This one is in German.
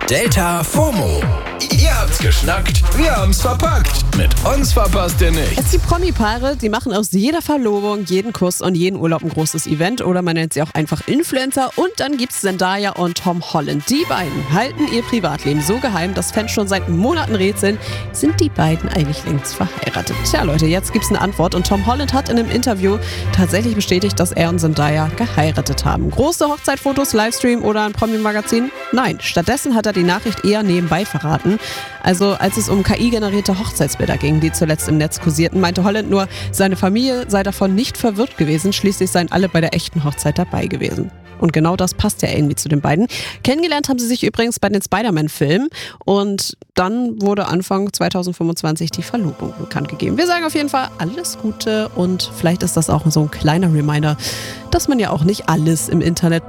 Delta FOMO. Ihr habt's geschnackt, wir haben's verpackt. Mit uns verpasst ihr nichts. Es gibt Promi-Paare, die machen aus jeder Verlobung, jeden Kuss und jeden Urlaub ein großes Event oder man nennt sie auch einfach Influencer. Und dann gibt's Zendaya und Tom Holland. Die beiden halten ihr Privatleben so geheim, dass Fans schon seit Monaten rätseln, sind die beiden eigentlich längst verheiratet? Tja Leute, jetzt gibt's eine Antwort und Tom Holland hat in einem Interview tatsächlich bestätigt, dass er und Zendaya geheiratet haben. Große Hochzeitfotos, Livestream oder ein Promi-Magazin? Nein, stattdessen hat er die Nachricht eher nebenbei verraten. Also als es um KI-generierte Hochzeitsbilder ging, die zuletzt im Netz kursierten, meinte Holland nur, seine Familie sei davon nicht verwirrt gewesen, schließlich seien alle bei der echten Hochzeit dabei gewesen. Und genau das passt ja irgendwie zu den beiden. Kennengelernt haben sie sich übrigens bei den Spider-Man-Filmen und dann wurde Anfang 2025 die Verlobung bekannt gegeben. Wir sagen auf jeden Fall alles Gute und vielleicht ist das auch so ein kleiner Reminder, dass man ja auch nicht alles im Internet